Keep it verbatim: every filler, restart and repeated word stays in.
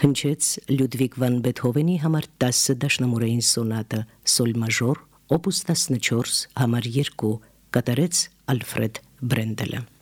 հնչեց Լյուդվիգ վան Բեթհովենի համար տասը դաշնամուրային սոնատը սոլ մաժոր, օպուս տասնչորս, համար երկու, կատարեց Ալֆրեդ Բրենդելը։